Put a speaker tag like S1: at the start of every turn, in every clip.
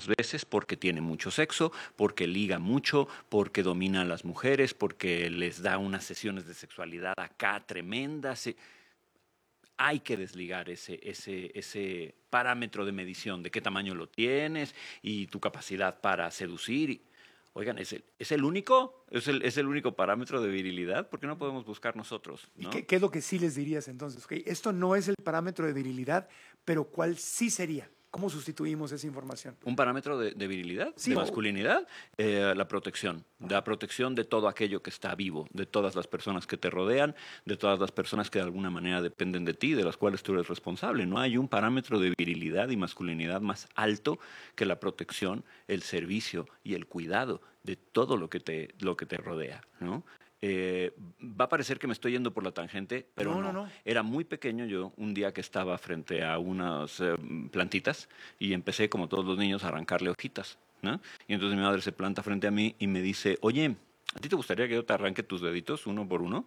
S1: muchas veces porque tiene mucho sexo, porque liga mucho, porque domina a las mujeres, porque les da unas sesiones de sexualidad acá tremendas. Hay que desligar ese parámetro de medición de qué tamaño lo tienes y tu capacidad para seducir. Oigan, ¿es el único? ¿Es el único parámetro de virilidad? ¿Por qué no podemos buscar nosotros?
S2: ¿Y
S1: ¿no?
S2: qué es lo que sí les dirías entonces? Okay, esto no es el parámetro de virilidad, pero ¿cuál sí sería? ¿Cómo sustituimos esa información?
S1: ¿Un parámetro de virilidad,
S2: Sí,
S1: de masculinidad? La protección. La protección de todo aquello que está vivo, de todas las personas que te rodean, de todas las personas que de alguna manera dependen de ti, de las cuales tú eres responsable. No hay un parámetro de virilidad y masculinidad más alto que la protección, el servicio y el cuidado de todo lo que te rodea, ¿no? Va a parecer que me estoy yendo por la tangente, pero no. Era muy pequeño yo, un día que estaba frente a unas plantitas y empecé, como todos los niños, a arrancarle hojitas, ¿no? Y entonces mi madre se planta frente a mí y me dice, oye, ¿a ti te gustaría que yo te arranque tus deditos uno por uno?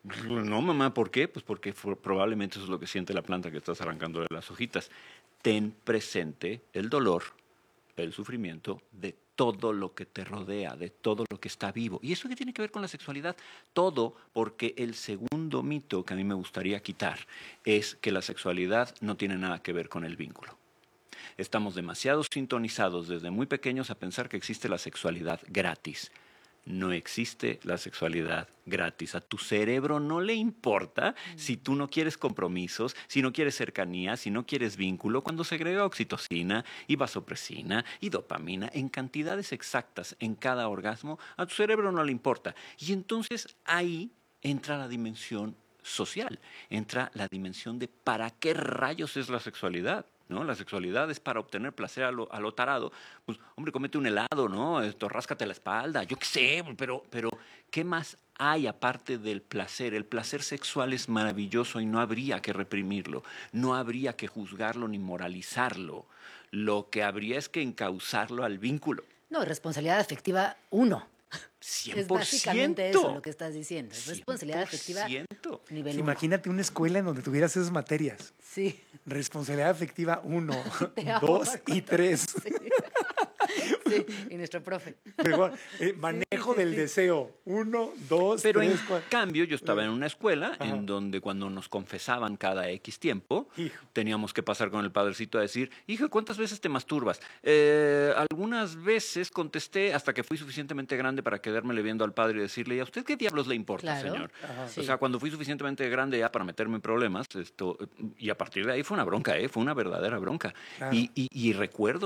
S1: No, mamá, ¿por qué? Pues porque probablemente eso es lo que siente la planta que estás arrancando de las hojitas. Ten presente el dolor, el sufrimiento de todo lo que te rodea, de todo lo que está vivo. ¿Y eso qué tiene que ver con la sexualidad? Todo, porque el segundo mito que a mí me gustaría quitar es que la sexualidad no tiene nada que ver con el vínculo. Estamos demasiado sintonizados desde muy pequeños a pensar que existe la sexualidad gratis. No existe la sexualidad gratis. A tu cerebro no le importa si tú no quieres compromisos, si no quieres cercanía, si no quieres vínculo, cuando segrega oxitocina y vasopresina y dopamina en cantidades exactas en cada orgasmo, a tu cerebro no le importa. Y entonces ahí entra la dimensión social, entra la dimensión de ¿para qué rayos es la sexualidad? ¿No? La sexualidad es para obtener placer a lo tarado. Pues, hombre, cómete un helado, ¿no? Ráscate la espalda, yo qué sé, pero ¿qué más hay aparte del placer? El placer sexual es maravilloso y no habría que reprimirlo, no habría que juzgarlo ni moralizarlo. Lo que habría es que encauzarlo al vínculo.
S3: No, responsabilidad afectiva 1.
S1: 100%.
S3: Es básicamente eso lo que estás diciendo. Responsabilidad
S1: 100%.
S3: afectiva nivel
S2: Sí,
S3: 1.
S2: imagínate una escuela en donde tuvieras esas materias.
S3: Sí.
S2: Responsabilidad afectiva 1, 2 y 3.
S3: Sí. Sí, y nuestro profe.
S2: Mejor, manejo del deseo. 1, 2, 3,
S1: Pero
S2: 4.
S1: en cambio yo estaba en una escuela en donde cuando nos confesaban cada X tiempo, teníamos que pasar con el padrecito a decir, hijo, ¿cuántas veces te masturbas? Algunas veces contesté hasta que fui suficientemente grande para quedármele viendo al padre y decirle, ¿y a usted qué diablos le importa, señor?
S3: Sí.
S1: O sea, cuando fui suficientemente grande ya para meterme en problemas, y a partir de ahí fue una bronca, fue una verdadera bronca.
S2: Claro.
S1: Y recuerdo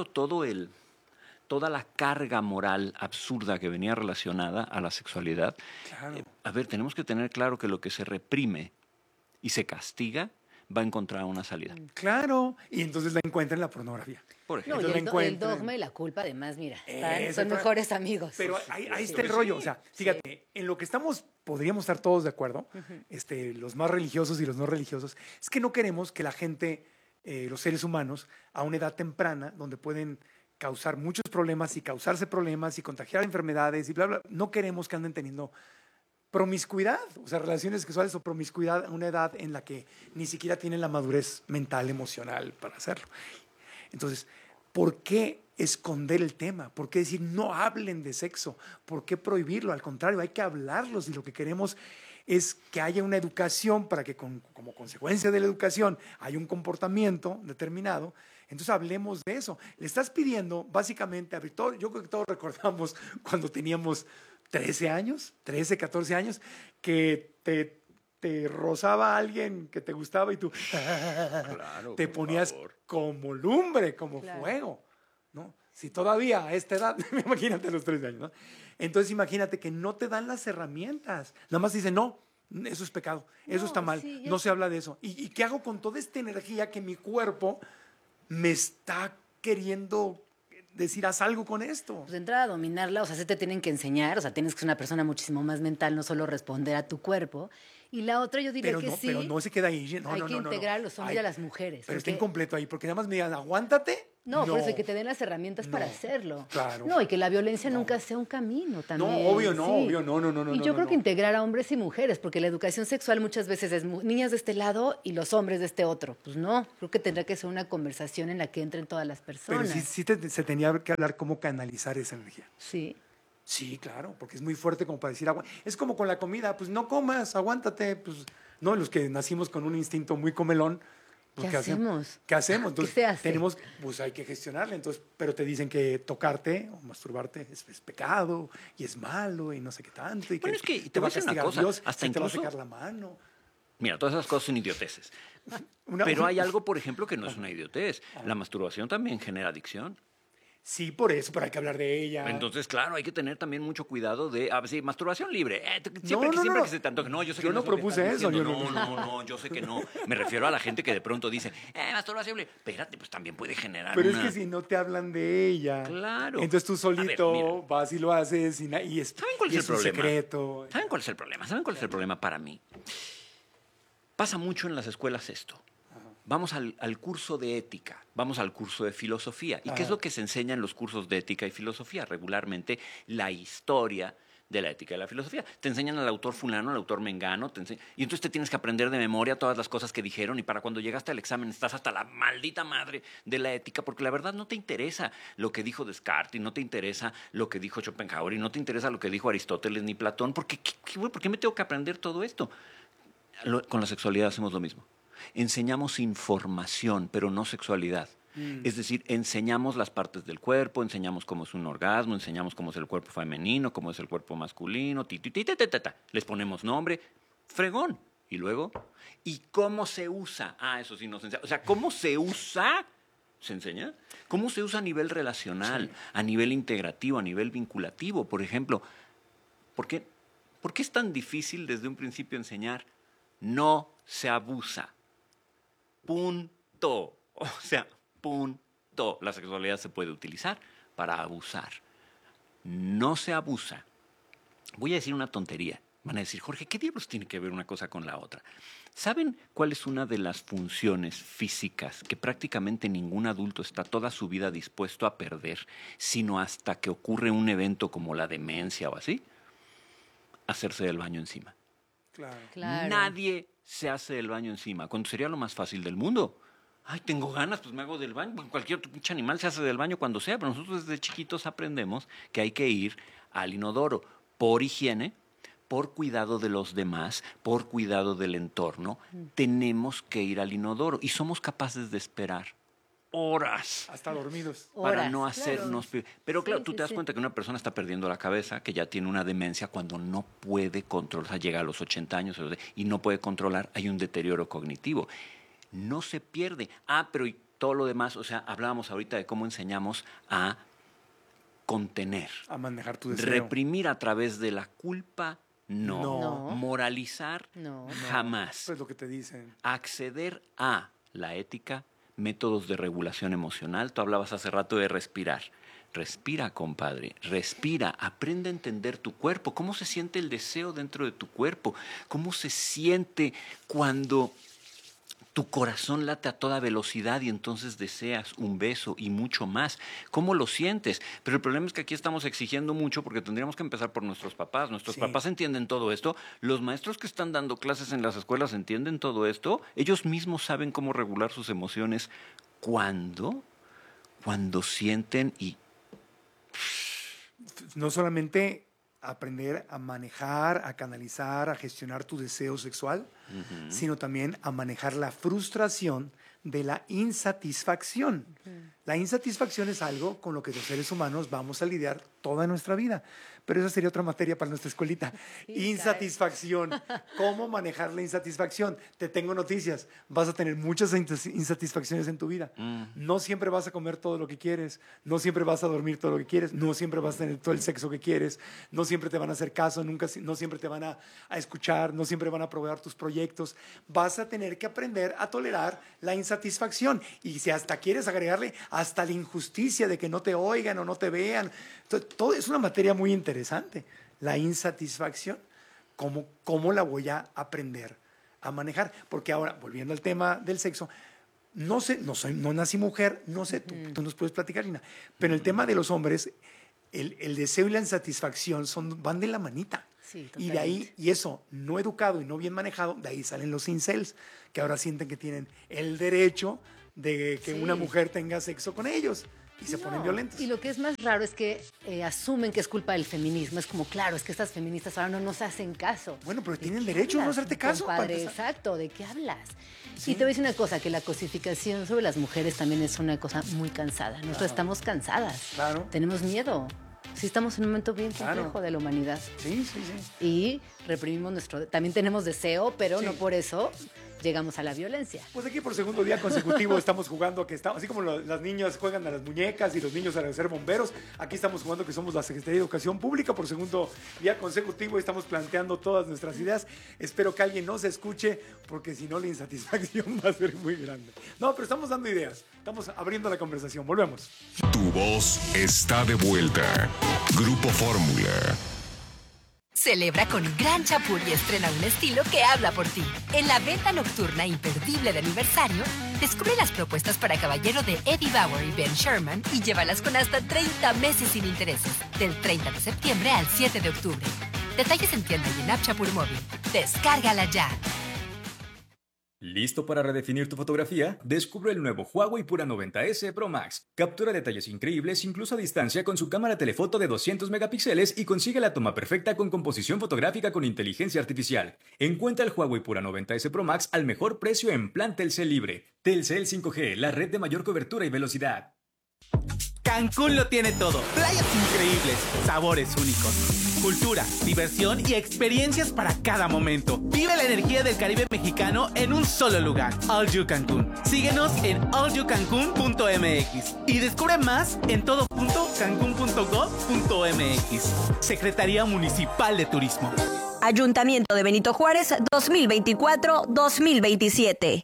S1: toda la carga moral absurda que venía relacionada a la sexualidad.
S2: Claro.
S1: A ver, tenemos que tener claro que lo que se reprime y se castiga va a encontrar una salida.
S2: Claro, y entonces la encuentra en la pornografía.
S1: Por ejemplo.
S3: No, y
S2: Entonces
S3: el dogma y la culpa, además, mira,
S2: Eso,
S3: son mejores amigos.
S2: Pero ahí está el rollo. O sea, fíjate, en lo que podríamos estar todos de acuerdo, los más religiosos y los no religiosos, es que no queremos que la gente, los seres humanos, a una edad temprana, donde pueden causar muchos problemas y causarse problemas y contagiar enfermedades y bla, bla, no queremos que anden teniendo promiscuidad, o sea, relaciones sexuales o promiscuidad a una edad en la que ni siquiera tienen la madurez mental, emocional para hacerlo. Entonces, ¿por qué esconder el tema? ¿Por qué decir no hablen de sexo? ¿Por qué prohibirlo? Al contrario, hay que hablarlos y lo que queremos es que haya una educación para que como consecuencia de la educación haya un comportamiento determinado. Entonces hablemos de eso. Le estás pidiendo básicamente a Víctor, yo creo que todos recordamos cuando teníamos 13 años, 13, 14 años, que te rozaba alguien que te gustaba y tú
S1: Claro,
S2: te ponías como lumbre, como fuego, ¿no? Si todavía a esta edad, imagínate a los 13 años, ¿no? Entonces imagínate que no te dan las herramientas, nada más dicen, no, eso es pecado, eso está mal, no se habla de eso. ¿Y qué hago con toda esta energía que mi cuerpo me está queriendo decir, haz algo con esto?
S3: Pues de entrada a dominarla, o sea, se te tienen que enseñar, o sea, tienes que ser una persona muchísimo más mental, no solo responder a tu cuerpo. Y la otra yo diría que sí.
S2: Pero no se queda ahí. No,
S3: hay
S2: no,
S3: que
S2: no, no,
S3: integrar a
S2: no.
S3: los hombres y a las mujeres.
S2: Pero está
S3: porque-
S2: incompleto ahí, porque nada más me digan, aguántate.
S3: No, por eso que te den las herramientas para
S2: No,
S3: hacerlo.
S2: claro.
S3: No, y que la violencia nunca sea un camino también.
S2: No, obvio, no,
S3: sí.
S2: obvio, no.
S3: Y yo creo
S2: no.
S3: que integrar a hombres y mujeres, porque la educación sexual muchas veces es niñas de este lado y los hombres de este otro. Pues no, creo que tendrá que ser una conversación en la que entren todas las
S2: Pero
S3: personas.
S2: sí se tenía que hablar cómo canalizar esa energía.
S3: Sí.
S2: Sí, claro, porque es muy fuerte como para decir, es como con la comida, pues no comas, aguántate, pues no, los que nacimos con un instinto muy comelón, pues,
S3: ¿Qué hacemos?
S2: ¿Qué hacemos? Entonces,
S3: ¿Qué se hace?
S2: tenemos, pues hay que gestionarle, entonces, pero te dicen que tocarte o masturbarte es pecado y es malo y no sé qué tanto y
S1: Bueno,
S2: que
S1: es que te voy a decir una
S2: castigar
S1: cosa,
S2: Dios,
S1: hasta
S2: te va a
S1: incluso-
S2: sacar la mano.
S1: Mira, todas esas cosas son idioteces. Pero hay algo, por ejemplo, que no es una idiotez. La masturbación también genera adicción.
S2: Sí, por eso, pero hay que hablar de ella.
S1: Entonces, claro, hay que tener también mucho cuidado de, sí, masturbación libre.
S2: No,
S1: Que se te antoje. No, yo sé
S2: Yo
S1: que
S2: no
S1: es lo que
S2: propuse
S1: estás
S2: eso,
S1: diciendo.
S2: yo
S1: No, yo sé que no. Me refiero a la gente que de pronto dice, masturbación libre. Espérate, pues también puede generar
S2: Pero
S1: una...
S2: es que si no te hablan de ella,
S1: Claro.
S2: entonces tú solito
S1: A ver, mira.
S2: vas y lo haces y es,
S1: ¿Saben cuál
S2: y
S1: es el
S2: un
S1: problema?
S2: secreto.
S1: ¿Saben cuál es el problema? ¿Saben cuál es el problema para mí? Pasa mucho en las escuelas esto. Vamos al curso de ética, vamos al curso de filosofía. ¿Y qué es lo que se enseña en los cursos de ética y filosofía? Regularmente la historia de la ética y la filosofía. Te enseñan al autor fulano, al autor mengano, y entonces te tienes que aprender de memoria todas las cosas que dijeron y para cuando llegaste al examen estás hasta la maldita madre de la ética, porque la verdad no te interesa lo que dijo Descartes y no te interesa lo que dijo Schopenhauer y no te interesa lo que dijo Aristóteles ni Platón, porque ¿por qué me tengo que aprender todo esto? Con la sexualidad hacemos lo mismo. Enseñamos información, pero no sexualidad. Es decir, enseñamos las partes del cuerpo, enseñamos cómo es un orgasmo, enseñamos cómo es el cuerpo femenino, cómo es el cuerpo masculino, les ponemos nombre, fregón. Y luego, ¿y cómo se usa? Eso sí nos enseña. O sea, ¿cómo se usa? ¿Se enseña? ¿Cómo se usa a nivel relacional, a nivel integrativo, a nivel vinculativo? Por ejemplo, ¿por qué es tan difícil desde un principio enseñar? No se abusa. Punto. O sea, punto. La sexualidad se puede utilizar para abusar. No se abusa. Voy a decir una tontería. Van a decir, Jorge, ¿qué diablos tiene que ver una cosa con la otra? ¿Saben cuál es una de las funciones físicas que prácticamente ningún adulto está toda su vida dispuesto a perder, sino hasta que ocurre un evento como la demencia o así? Hacerse del baño encima.
S3: Claro.
S1: Nadie se hace del baño encima, cuando sería lo más fácil del mundo. Ay, tengo ganas, pues me hago del baño. Cualquier pinche animal se hace del baño cuando sea, pero nosotros desde chiquitos aprendemos que hay que ir al inodoro por higiene, por cuidado de los demás, por cuidado del entorno. Tenemos que ir al inodoro y somos capaces de esperar horas
S2: Hasta dormidos.
S1: para
S3: Horas,
S1: no hacernos...
S3: claro.
S1: Pero claro,
S3: Sí,
S1: tú
S3: sí,
S1: te das
S3: sí.
S1: cuenta que una persona está perdiendo la cabeza, que ya tiene una demencia cuando no puede controlar, o sea, llega a los 80 años y no puede controlar, hay un deterioro cognitivo. No se pierde. Pero y todo lo demás, o sea, hablábamos ahorita de cómo enseñamos a contener,
S2: A manejar tu deseo.
S1: reprimir a través de la culpa, no.
S3: No.
S1: Moralizar,
S3: No.
S1: jamás.
S2: Eso es lo que te dicen.
S1: Acceder a la ética, métodos de regulación emocional. Tú hablabas hace rato de respirar. Respira, compadre, respira, aprende a entender tu cuerpo, cómo se siente el deseo dentro de tu cuerpo, cómo se siente cuando tu corazón late a toda velocidad y entonces deseas un beso y mucho más. ¿Cómo lo sientes? Pero el problema es que aquí estamos exigiendo mucho porque tendríamos que empezar por nuestros papás. Nuestros
S2: Sí.
S1: papás entienden todo esto. Los maestros que están dando clases en las escuelas entienden todo esto. Ellos mismos saben cómo regular sus emociones. ¿Cuándo? Cuando sienten y...
S2: No solamente aprender a manejar, a canalizar, a gestionar tu deseo sexual, sino también a manejar la frustración de la insatisfacción. La insatisfacción es algo con lo que los seres humanos vamos a lidiar toda nuestra vida. Pero esa sería otra materia para nuestra escuelita.
S3: Sí,
S2: Insatisfacción. ¿Cómo manejar la insatisfacción? Te tengo noticias. Vas a tener muchas insatisfacciones en tu vida. No siempre vas a comer todo lo que quieres. No siempre vas a dormir todo lo que quieres. No siempre vas a tener todo el sexo que quieres. No siempre te van a hacer caso. No siempre te van a escuchar. No siempre van a proveer tus proyectos. Vas a tener que aprender a tolerar la insatisfacción. Y si hasta quieres agregarle hasta la injusticia de que no te oigan o no te vean. Todo es una materia muy interesante, la insatisfacción. ¿cómo la voy a aprender a manejar? Porque ahora, volviendo al tema del sexo, no nací mujer, no sé, tú nos puedes platicar, Lina, pero el tema de los hombres, el deseo y la insatisfacción van de la manita.
S3: Sí,
S2: y de ahí, y eso no educado y no bien manejado, de ahí salen los incels, que ahora sienten que tienen el derecho de que una mujer tenga sexo con ellos. Y se ponen violentos. Y
S3: lo que es más raro es que asumen que es culpa del feminismo. Es como, claro, es que estas feministas ahora no nos hacen caso.
S2: Bueno, pero tienen derecho a no hacerte caso.
S3: Compadre, exacto, ¿de qué hablas? Sí. Y te voy a decir una cosa, que la cosificación sobre las mujeres también es una cosa muy cansada. Nosotros estamos cansadas.
S2: Claro.
S3: Tenemos miedo. Sí, estamos en un momento bien complejo de la humanidad.
S2: Sí.
S3: Y reprimimos también tenemos deseo, pero no por eso llegamos a la violencia.
S2: Pues aquí por segundo día consecutivo estamos jugando así como las niñas juegan a las muñecas y los niños a ser bomberos, aquí estamos jugando que somos la Secretaría de Educación Pública por segundo día consecutivo y estamos planteando todas nuestras ideas. Espero que alguien nos escuche porque si no la insatisfacción va a ser muy grande. No, pero estamos dando ideas, estamos abriendo la conversación. Volvemos.
S4: Tu voz está de vuelta. Grupo Fórmula.
S5: Celebra con Gran Chapur y estrena un estilo que habla por ti. En la venta nocturna imperdible de aniversario, descubre las propuestas para caballero de Eddie Bauer y Ben Sherman y llévalas con hasta 30 meses sin intereses, del 30 de septiembre al 7 de octubre. Detalles en tienda y en app Chapur Móvil. Descárgala ya.
S6: ¿Listo para redefinir tu fotografía? Descubre el nuevo Huawei Pura 90S Pro Max. Captura detalles increíbles incluso a distancia con su cámara telefoto de 200 megapíxeles y consigue la toma perfecta con composición fotográfica con inteligencia artificial. Encuentra el Huawei Pura 90S Pro Max al mejor precio en plan Telcel Libre. Telcel 5G, la red de mayor cobertura y velocidad.
S7: Cancún lo tiene todo. Playas increíbles, sabores únicos, cultura, diversión y experiencias para cada momento. Vive la energía del Caribe mexicano en un solo lugar. All You Cancún. Síguenos en allyoucancun.mx y descubre más en todo.cancun.gov.mx. Secretaría Municipal de Turismo.
S8: Ayuntamiento de Benito Juárez 2024-2027.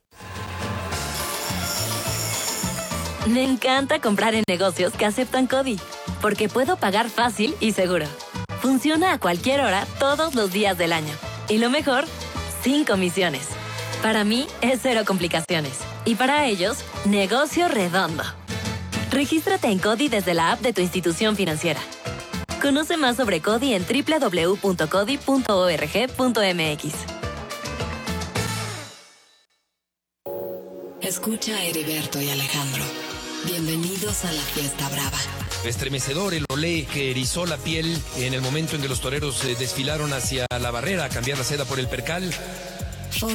S9: Me encanta comprar en negocios que aceptan CODI, porque puedo pagar fácil y seguro. Funciona a cualquier hora, todos los días del año. Y lo mejor, sin comisiones. Para mí, es cero complicaciones. Y para ellos, negocio redondo. Regístrate en CODI desde la app de tu institución financiera. Conoce más sobre CODI en www.codi.org.mx.
S10: Escucha a Heriberto y Alejandro. Bienvenidos a la fiesta brava.
S11: Estremecedor el olé que erizó la piel en el momento en que los toreros desfilaron hacia la barrera a cambiar la seda por el percal.